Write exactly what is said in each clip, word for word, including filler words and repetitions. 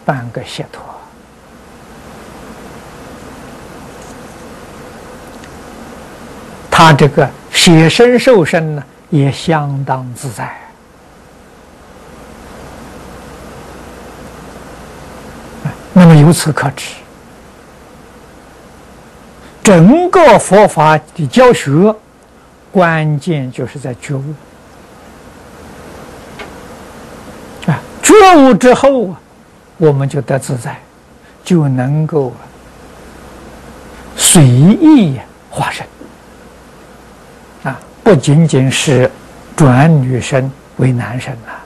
半个解脱。他这个舍身受身呢，也相当自在。那么由此可知，整个佛法的教学，关键就是在觉悟。啊，觉悟之后啊，我们就得自在，就能够随意化身。啊，不仅仅是转女身为男身了。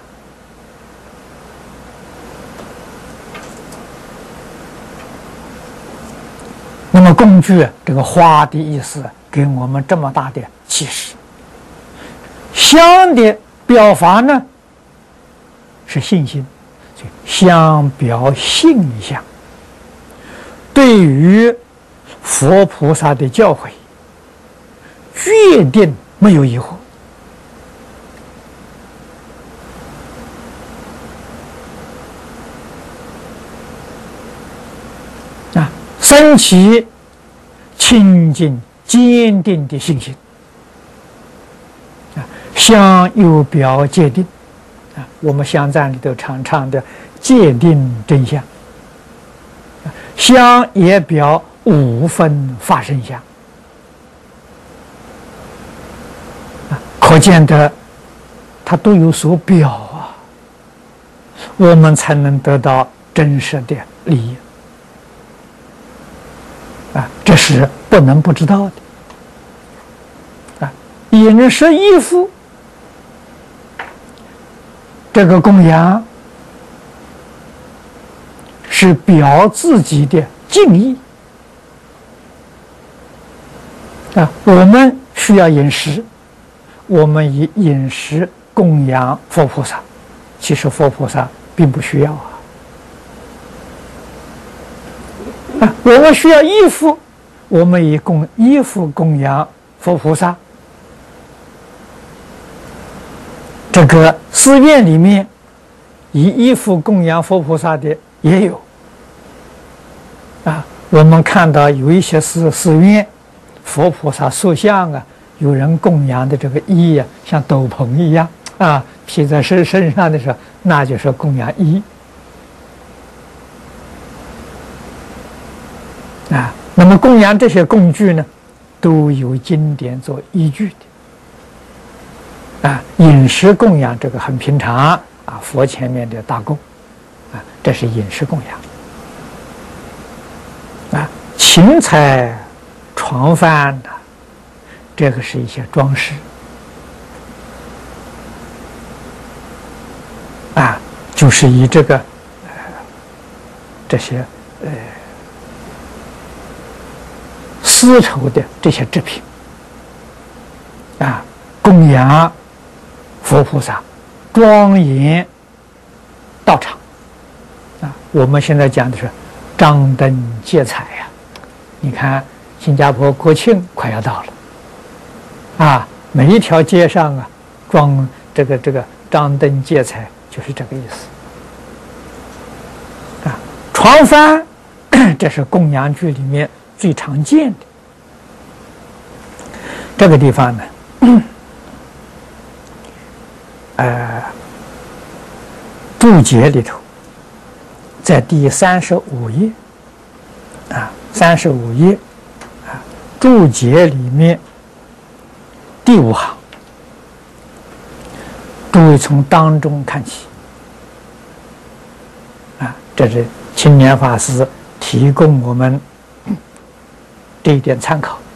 那么工具这个花的意思给我们这么大的启示。相的表法呢是信心，相表性相。对于佛菩萨的教诲，决定没有疑惑。啊，升起清净坚定的信心。啊，相又表界定。啊，我们相赞里头常唱的界定真相。啊，相也表五分法身相。可见的，它都有所表啊，我们才能得到真实的利益啊，这是不能不知道的啊。饮食衣服，这个供养是表自己的敬意啊，我们需要饮食。我们以饮食供养佛菩萨，其实佛菩萨并不需要啊。啊，我们需要衣服，我们以供衣服供养佛菩萨。这个寺院里面以衣服供养佛菩萨的也有。啊，我们看到有一些寺寺院，佛菩萨塑像啊。有人供养的这个衣呀、啊，像斗篷一样啊，披在身身上的时候，那就是供养衣啊。那么供养这些工具呢，都有经典做依据的啊。饮食供养这个很平常啊，佛前面的大供啊，这是饮食供养啊。芹菜、床幡的。这个是一些装饰啊，就是以这个呃这些呃丝绸的这些制品啊，供养佛菩萨，庄严道场啊。我们现在讲的是张灯结彩呀、啊，你看新加坡国庆快要到了。啊，每一条街上啊，装这个这个张灯结彩，就是这个意思。啊，床幡，这是供养具里面最常见的。这个地方呢，呃，注解里头，在第三十五页，啊，三十五页，啊，注解里面。第五行，诸位从当中看起，啊，这是青年法师提供我们这一点参考。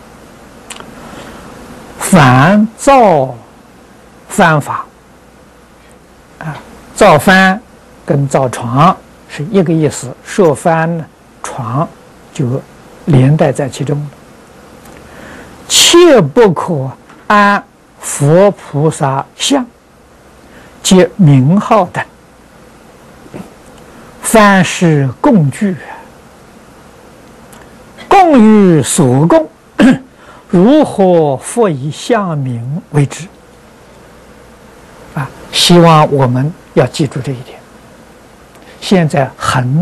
凡造幡法，啊，造幡跟造床是一个意思，设幡呢，床就连带在其中了，切不可。安佛菩萨像，皆名号等，凡是供具，供于所供，如何复以相名为之？啊，希望我们要记住这一点。现在很